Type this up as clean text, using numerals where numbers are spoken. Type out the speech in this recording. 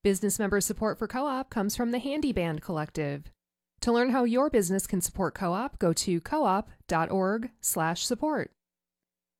Business member support for Co-op comes from the Handy Band Collective. To learn how your business can support Co-op, go to coop.org/support.